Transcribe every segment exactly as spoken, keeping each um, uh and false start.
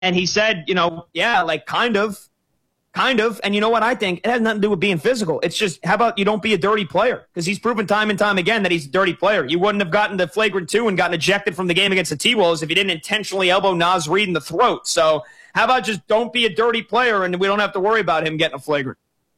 And he said, you know, yeah, like kind of, kind of. And you know what I think? It has nothing to do with being physical. It's just, how about you don't be a dirty player? Because he's proven time and time again that he's a dirty player. You wouldn't have gotten to flagrant two and gotten ejected from the game against the T-Wolves if you didn't intentionally elbow Naz Reid in the throat. So how about just don't be a dirty player and we don't have to worry about him getting a flagrant?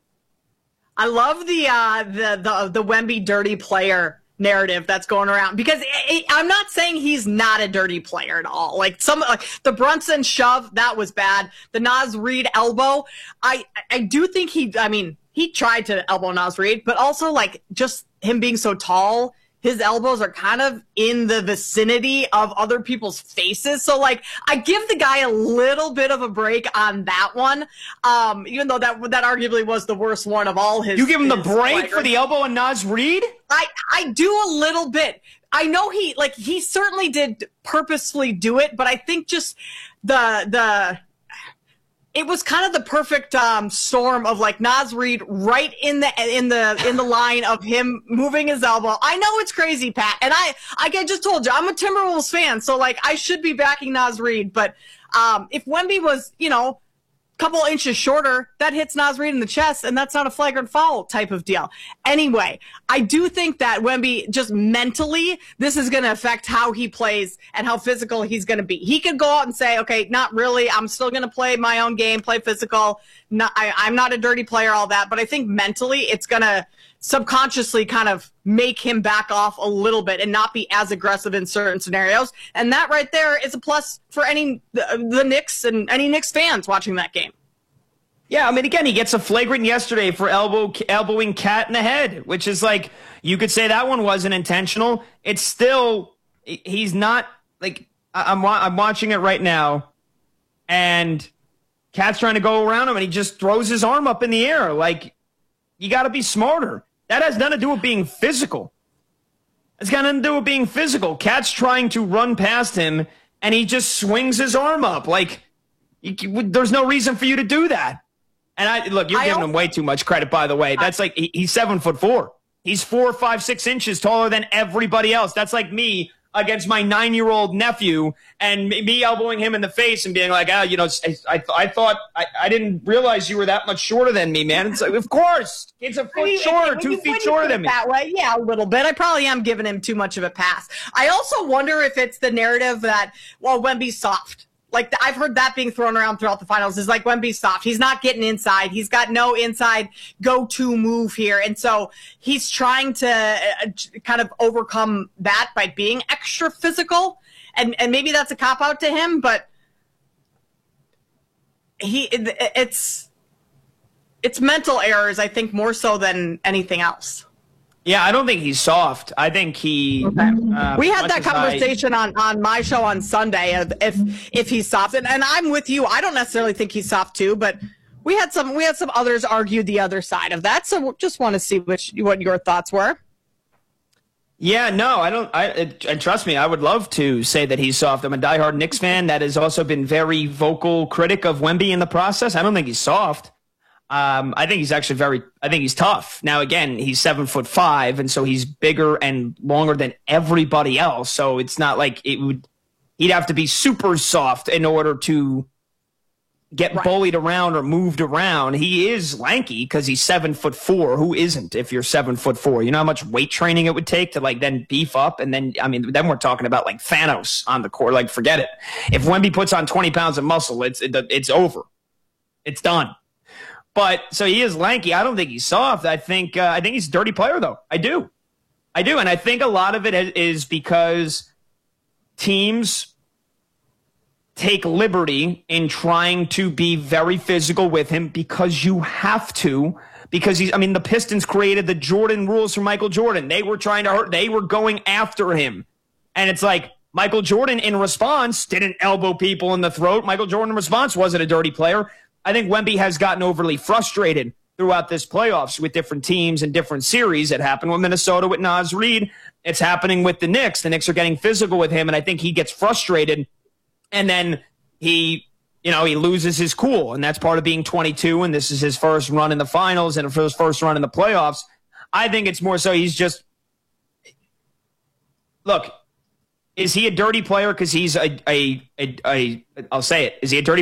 I love the uh, the the the Wemby dirty player narrative that's going around, because it, it, I'm not saying he's not a dirty player at all. Like some like the Brunson shove, that was bad. The Naz Reid elbow, I I do think he I mean he tried to elbow Naz Reid, but also like just him being so tall, his elbows are kind of in the vicinity of other people's faces. So, like, I give the guy a little bit of a break on that one, um, even though that that arguably was the worst one of all his. You give him the break players. for the elbow on Naz Reid? I, I do a little bit. I know he, like, he certainly did purposefully do it, but I think just the, the, it was kind of the perfect um, storm of like Naz Reid right in the in the in the line of him moving his elbow. I know it's crazy, Pat, and I I just told you I'm a Timberwolves fan, so like I should be backing Naz Reid. But um, if Wemby was, you know, a couple inches shorter, that hits Naz Reid in the chest, and that's not a flagrant foul type of deal. Anyway, I do think that Wemby, just mentally, this is going to affect how he plays and how physical he's going to be. He could go out and say, okay, not really. I'm still going to play my own game, play physical. Not, I, I'm not a dirty player, all that. But I think mentally it's going to subconsciously kind of make him back off a little bit and not be as aggressive in certain scenarios. And that right there is a plus for any the, the Knicks and any Knicks fans watching that game. Yeah, I mean, again, he gets a flagrant yesterday for elbow elbowing Cat in the head, which is like, you could say that one wasn't intentional. It's still, he's not, like, I'm, I'm watching it right now, and Cat's trying to go around him, and he just throws his arm up in the air. Like, you got to be smarter. That has nothing to do with being physical. It's got nothing to do with being physical. Cat's trying to run past him, and he just swings his arm up. Like, you, there's no reason for you to do that. And I look, you're giving him way too much credit, by the way. That's like, he, he's seven foot four. He's four, five, six inches taller than everybody else. That's like me against my nine-year-old nephew and me elbowing him in the face and being like, ah, you know, I, I, I thought, I, I didn't realize you were that much shorter than me, man. It's like, of course, kid's a foot I mean, shorter, two you, feet shorter than me. That way, yeah, a little bit. I probably am giving him too much of a pass. I also wonder if it's the narrative that, well, Wemby's soft. Like, I've heard that being thrown around throughout the finals is like Wemby's soft. He's not getting inside. He's got no inside go-to move here. And so he's trying to uh, kind of overcome that by being extra physical. And, and maybe that's a cop-out to him, but he it, it's it's mental errors, I think, more so than anything else. Yeah, I don't think he's soft. I think he. Okay. Uh, we had that conversation I, on, on my show on Sunday of if if he's soft, and, and I'm with you. I don't necessarily think he's soft too, but we had some we had some others argue the other side of that. So just want to see which what your thoughts were. Yeah, no, I don't. I and trust me, I would love to say that he's soft. I'm a diehard Knicks fan that has also been very vocal critic of Wemby in the process. I don't think he's soft. Um, I think he's actually very, I think he's tough. Now, again, he's seven foot five, and so he's bigger and longer than everybody else. So it's not like it would, he'd have to be super soft in order to get right. bullied around or moved around. He is lanky because he's seven foot four. Who isn't if you're seven foot four? You know how much weight training it would take to like then beef up? And then, I mean, then we're talking about like Thanos on the court. Like, forget it. If Wemby puts on twenty pounds of muscle, it's, it, it's over. It's done. But so he is lanky. I don't think he's soft. I think uh, I think he's a dirty player, though. I do, I do, and I think a lot of it is because teams take liberty in trying to be very physical with him because you have to. Because he's, I mean, the Pistons created the Jordan rules for Michael Jordan. They were trying to hurt. They were going after him, and it's like Michael Jordan in response didn't elbow people in the throat. Michael Jordan in response wasn't a dirty player. I think Wemby has gotten overly frustrated throughout this playoffs with different teams and different series. It happened with Minnesota with Naz Reid. It's happening with the Knicks. The Knicks are getting physical with him, and I think he gets frustrated, and then he, you know, he loses his cool, and that's part of being twenty-two, and this is his first run in the finals and his first run in the playoffs. I think it's more so he's just – look, is he a dirty player because he's a, a, a, a, I'll say it, is he a dirty